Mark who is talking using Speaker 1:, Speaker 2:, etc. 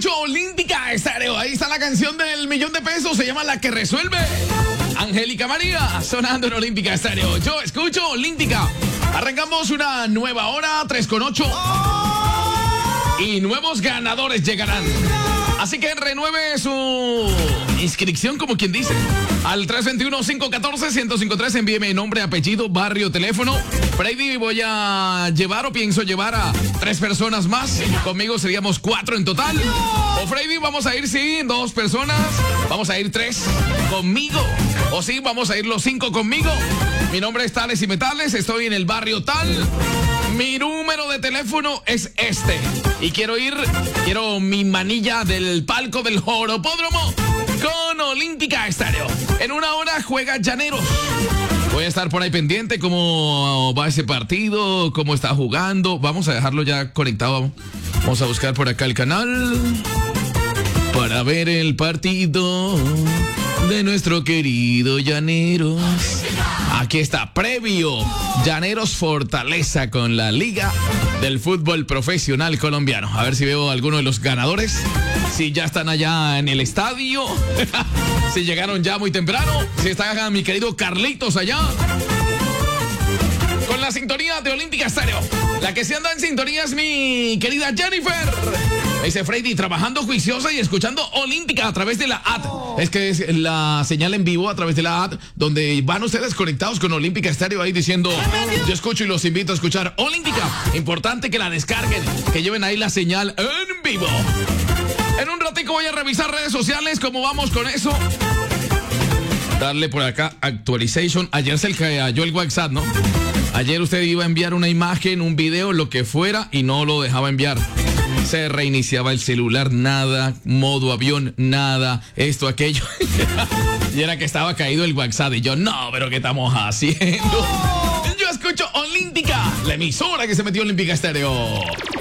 Speaker 1: escucho Olímpica Estéreo. Ahí está la canción del $1,000,000. Se llama La que resuelve. Angélica María sonando en Olímpica Estéreo. Yo escucho Olímpica. Arrancamos una nueva hora, 3:08. Y nuevos ganadores llegarán. Así que renueve su inscripción, como quien dice, al 321-514-1053. Envíeme nombre, apellido, barrio, teléfono. Freddy, voy a llevar o pienso llevar a 3 personas más. Conmigo seríamos 4 en total. O Freddy, vamos a ir, sí, 2 personas. Vamos a ir 3 conmigo. O sí, vamos a ir los 5 conmigo. Mi nombre es Tales y Metales. Estoy en el barrio tal. Mi número de teléfono es este. Y quiero mi manilla del palco del Joropódromo con Olímpica Estéreo. En una hora juega Llaneros. Voy a estar por ahí pendiente cómo va ese partido, cómo está jugando. Vamos a dejarlo ya conectado. Vamos a buscar por acá el canal para ver el partido de nuestro querido Llaneros. Aquí está, previo, Llaneros Fortaleza con la Liga del Fútbol Profesional Colombiano. A ver si veo a alguno de los ganadores, si ya están allá en el estadio, si llegaron ya muy temprano, si está mi querido Carlitos allá. Con la sintonía de Olímpica Estéreo. La que se anda en sintonía es mi querida Jennifer. Me dice Freddy, trabajando juiciosa y escuchando Olímpica a través de la app. Es que es la señal en vivo a través de la app, donde van ustedes conectados con Olímpica Estéreo ahí diciendo, yo escucho y los invito a escuchar Olímpica. Importante que la descarguen, que lleven ahí la señal en vivo. En un ratico voy a revisar redes sociales, cómo vamos con eso. Darle por acá actualization. Ayer se le cayó el WhatsApp, ¿no? Ayer usted iba a enviar una imagen, un video, lo que fuera, y no lo dejaba enviar. Se reiniciaba el celular, nada, modo avión, nada, esto, aquello. Y era que estaba caído el WhatsApp. Y yo, no, pero ¿qué estamos haciendo? Yo escucho Olímpica, la emisora que se metió en Olímpica Estéreo.